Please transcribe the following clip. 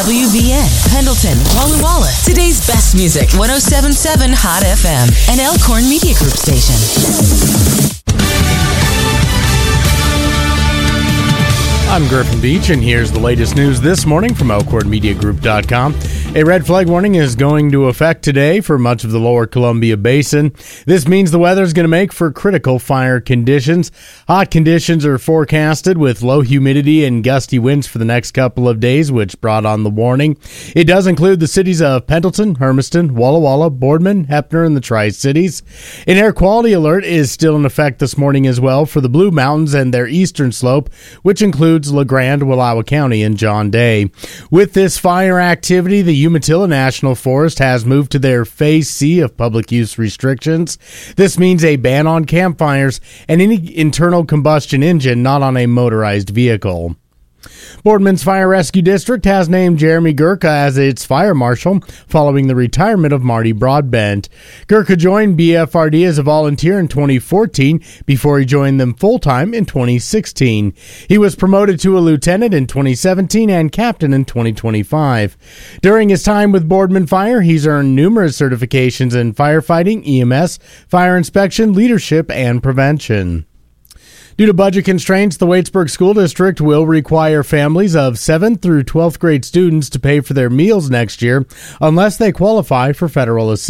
WVN, Pendleton, Walla Walla. Today's best music, 107.7 Hot FM, and Elkhorn Media Group station. I'm Griffin Beach, and here's the latest news this morning from ElkhornMediaGroup.com. A red flag warning is going to effect today for much of the lower Columbia Basin. This means the weather is going to make for critical fire conditions. Hot conditions are forecasted with low humidity and gusty winds for the next couple of days, which brought on the warning. It does include the cities of Pendleton, Hermiston, Walla Walla, Boardman, Heppner, and the Tri-Cities. An air quality alert is still in effect this morning as well for the Blue Mountains and their eastern slope, which includes LeGrand, Wallowa County, and John Day. With this fire activity, the Umatilla National Forest has moved to their Phase C of public use restrictions. This means a ban on campfires and any internal combustion engine not on a motorized vehicle. Boardman's Fire Rescue District has named Jeremy Gurka as its fire marshal following the retirement of Marty Broadbent. Gurka joined BFRD as a volunteer in 2014 before he joined them full-time in 2016. He was promoted to a lieutenant in 2017 and captain in 2025. During his time with Boardman Fire, he's earned numerous certifications in firefighting, EMS, fire inspection, leadership, and prevention. Due to budget constraints, the Waitsburg School District will require families of 7th through 12th grade students to pay for their meals next year unless they qualify for federal assistance.